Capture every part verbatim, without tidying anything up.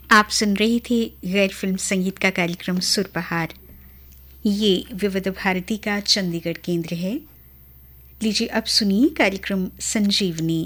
आप सुन रहे थे गैर फिल्म संगीत का कार्यक्रम सुरपहार। ये विविध भारती का चंडीगढ़ केंद्र है। लीजिए अब सुनिए कार्यक्रम संजीवनी।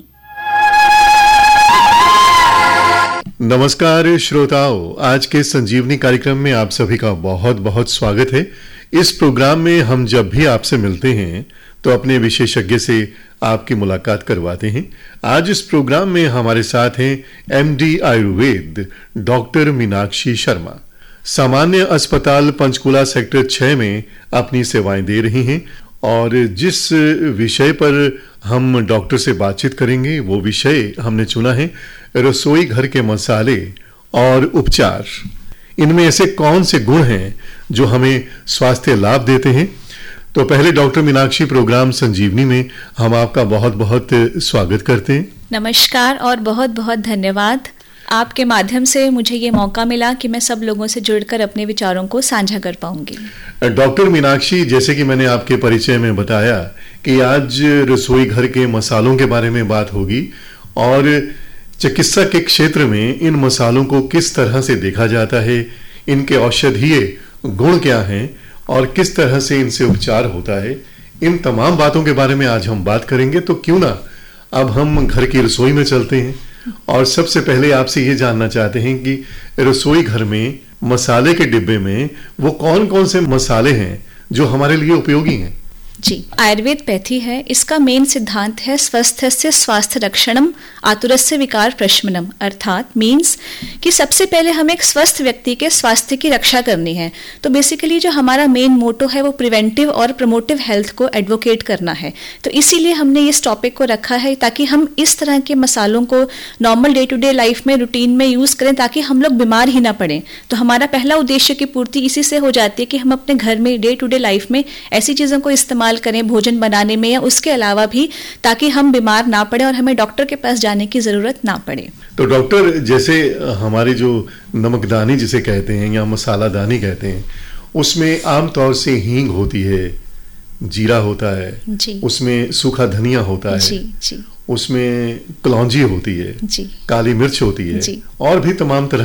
नमस्कार श्रोताओं, आज के संजीवनी कार्यक्रम में आप सभी का बहुत बहुत स्वागत है। इस प्रोग्राम में हम जब भी आपसे मिलते हैं तो अपने विशेषज्ञ से आपकी मुलाकात करवाते हैं। आज इस प्रोग्राम में हमारे साथ हैं एमडी आयुर्वेद डॉक्टर मीनाक्षी शर्मा। सामान्य अस्पताल पंचकुला सेक्टर छह में अपनी सेवाएं दे रही हैं और जिस विषय पर हम डॉक्टर से बातचीत करेंगे वो विषय हमने चुना है रसोई घर के मसाले और उपचार। इनमें ऐसे कौन से गुण हैं जो हमें स्वास्थ्य लाभ देते हैं। तो पहले डॉक्टर मीनाक्षी, प्रोग्राम संजीवनी में हम आपका बहुत बहुत स्वागत करते हैं। नमस्कार और बहुत बहुत धन्यवाद। आपके माध्यम से मुझे ये मौका मिला कि मैं सब लोगों से जुड़कर अपने विचारों को साझा कर पाऊंगी। डॉक्टर मीनाक्षी, जैसे कि मैंने आपके परिचय में बताया कि आज रसोई घर के मसालों के बारे में बात होगी और चिकित्सा के क्षेत्र में इन मसालों को किस तरह से देखा जाता है, इनके औषधीय गुण क्या हैं और किस तरह से इनसे उपचार होता है, इन तमाम बातों के बारे में आज हम बात करेंगे। तो क्यों ना अब हम घर की रसोई में चलते हैं और सबसे पहले आपसे ये जानना चाहते हैं कि रसोई घर में मसाले के डिब्बे में वो कौन कौन से मसाले हैं जो हमारे लिए उपयोगी हैं। जी, आयुर्वेद पैथी है। इसका मेन सिद्धांत है स्वस्थस्य स्वास्थ्य रक्षणम आतुरस्य विकार प्रशमनम, अर्थात मीन्स कि सबसे पहले हमें एक स्वस्थ व्यक्ति के स्वास्थ्य की रक्षा करनी है। तो बेसिकली जो हमारा मेन मोटो है वो प्रिवेंटिव और प्रमोटिव हेल्थ को एडवोकेट करना है। तो इसीलिए हमने इस टॉपिक को रखा है ताकि हम इस तरह के मसालों को normal day to day life में रूटीन में यूज करें ताकि हम लोग बीमार ही ना पड़े। तो हमारा पहला उद्देश्य की पूर्ति इसी से हो जाती है कि हम अपने घर में डे टू डे लाइफ में ऐसी चीजों को इस्तेमाल करें भोजन बनाने में या उसके अलावा भी, ताकि हम बीमार ना पड़े और हमें डॉक्टर के पास जाने की जरूरत ना पड़े। तो डॉक्टर, जैसे हमारी जो नमकदानी जिसे कहते हैं या मसालादानी कहते हैं, उसमें आमतौर से हींग होती है, जीरा होता है जी, उसमें सूखा धनिया होता है जी, जी, उसमें कलौंजी होती है जी, काली मिर्च होती है जी, और भी तमाम तरह